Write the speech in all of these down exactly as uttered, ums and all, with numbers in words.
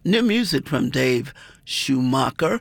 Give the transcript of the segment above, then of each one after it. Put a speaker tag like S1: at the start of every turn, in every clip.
S1: new music from Dave Schumacher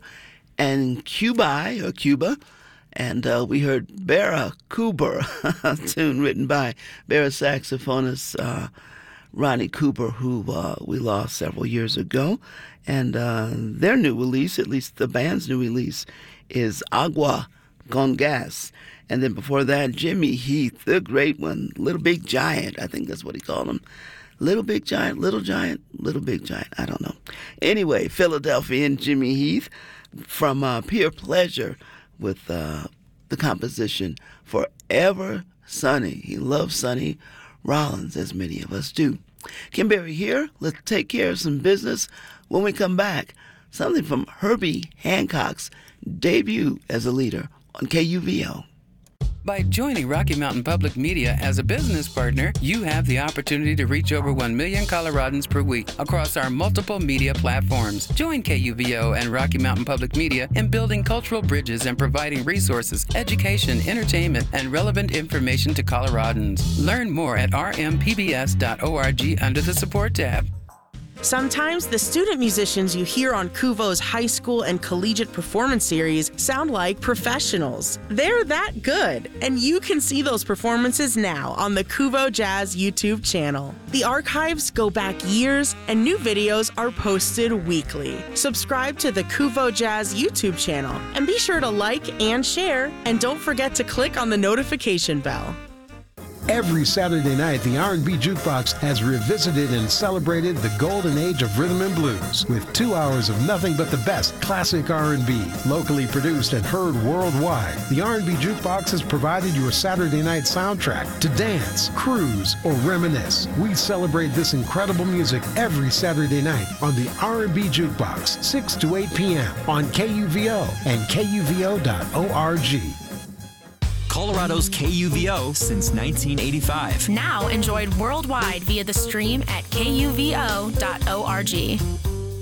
S1: and Cuba, or Cuba. And uh, we heard Bara Cooper, a tune written by Bara saxophonist uh, Ronnie Cooper, who uh, we lost several years ago. And uh, their new release, at least the band's new release, is Agua con Gas. And then before that, Jimmy Heath, the great one, Little Big Giant, I think that's what he called him. Little Big Giant, Little Giant, Little Big Giant, I don't know. Anyway, Philadelphian Jimmy Heath from uh, Pure Pleasure with uh, the composition Forever Sunny. He loves Sonny Rollins, as many of us do. Kim Berry here. Let's take care of some business. When we come back, something from Herbie Hancock's debut as a leader on K U V O.
S2: By joining Rocky Mountain Public Media as a business partner, you have the opportunity to reach over one million Coloradans per week across our multiple media platforms. Join K U V O and Rocky Mountain Public Media in building cultural bridges and providing resources, education, entertainment, and relevant information to Coloradans. Learn more at r m p b s dot org under the Support tab.
S3: Sometimes the student musicians you hear on Kuvo's high school and collegiate performance series sound like professionals. They're that good, and you can see those performances now on the Kuvo Jazz YouTube channel. The archives go back years, and new videos are posted weekly. Subscribe to the Kuvo Jazz YouTube channel, and be sure to like and share, and don't forget to click on the notification bell.
S4: Every Saturday night, the R and B Jukebox has revisited and celebrated the golden age of rhythm and blues with two hours of nothing but the best classic R and B, locally produced and heard worldwide. The R and B Jukebox has provided your Saturday night soundtrack to dance, cruise, or reminisce. We celebrate this incredible music every Saturday night on the R and B Jukebox, six to eight p.m. on K U V O and K U V O dot org.
S5: Colorado's K U V O since nineteen eighty-five.
S6: Now enjoyed worldwide via the stream at K U V O dot org.